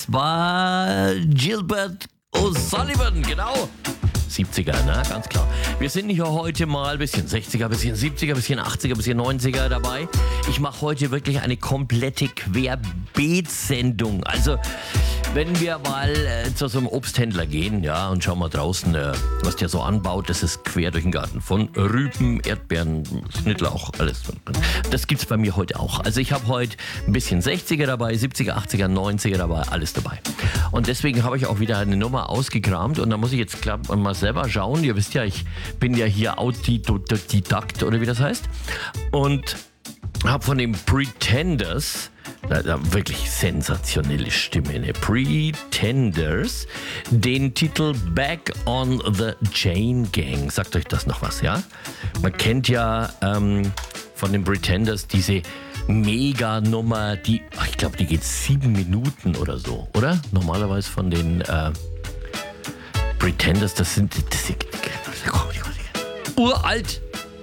Das war Gilbert O'Sullivan, genau. 70er, ne? Ganz klar. Wir sind hier heute mal ein bisschen 60er, ein bisschen 70er, ein bisschen 80er, ein bisschen 90er dabei. Ich mache heute wirklich eine komplette Querbeet-Sendung. Also, wenn wir mal zu so einem Obsthändler gehen, ja, und schauen mal draußen, was der so anbaut, das ist quer durch den Garten. Von Rüben, Erdbeeren, Schnittlauch, alles. Das gibt's bei mir heute auch. Also ich habe heute ein bisschen 60er dabei, 70er, 80er, 90er dabei, alles dabei. Und deswegen habe ich auch wieder eine Nummer ausgekramt und da muss ich jetzt mal selber schauen. Ihr wisst ja, ich bin ja hier Autodidakt oder wie das heißt. Und habe von den Pretenders, wirklich sensationelle Stimme, ne? Pretenders, den Titel Back on the Chain Gang. Sagt euch das noch was, ja? Man kennt ja von den Pretenders diese Mega-Nummer, die, ich glaube, die geht 7 Minuten oder so, oder? Normalerweise von den Pretenders, das sind uralt.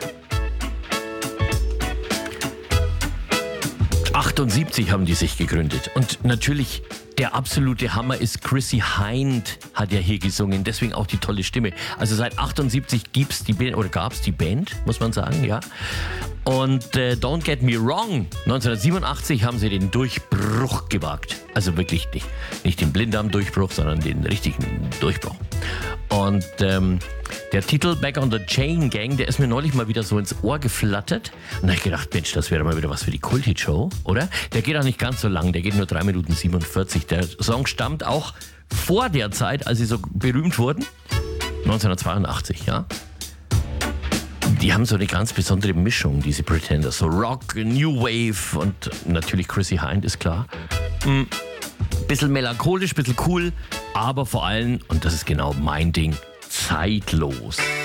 78 haben die sich gegründet. Und natürlich, der absolute Hammer ist Chrissie Hynde, hat ja hier gesungen. Deswegen auch die tolle Stimme. Also seit 78 gibt's die Band, oder gab's die Band, muss man sagen, ja. Und Don't Get Me Wrong, 1987 haben sie den Durchbruch gewagt. Also wirklich nicht den Blinddarm-Durchbruch, sondern den richtigen Durchbruch. Und der Titel Back on the Chain Gang, der ist mir neulich mal wieder so ins Ohr geflattert. Und da habe ich gedacht, Mensch, das wäre mal wieder was für die Kulthit-Show, oder? Der geht auch nicht ganz so lang, der geht nur 3 Minuten 47. Der Song stammt auch vor der Zeit, als sie so berühmt wurden, 1982, ja. Die haben so eine ganz besondere Mischung, diese Pretenders. So Rock, New Wave und natürlich Chrissie Hynde, ist klar. Bisschen melancholisch, bisschen cool, aber vor allem, und das ist genau mein Ding, zeitlos.